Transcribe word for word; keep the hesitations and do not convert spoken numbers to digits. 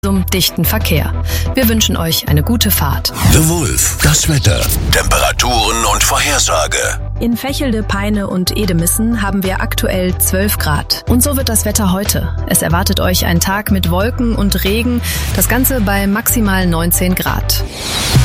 zum dichten Verkehr. Wir wünschen euch eine gute Fahrt. The Wolf, das Wetter, Temperaturen und Vorhersage. In Vechelde, Peine und Edemissen haben wir aktuell zwölf Grad. Und so wird das Wetter heute. Es erwartet euch ein Tag mit Wolken und Regen, das Ganze bei maximal neunzehn Grad.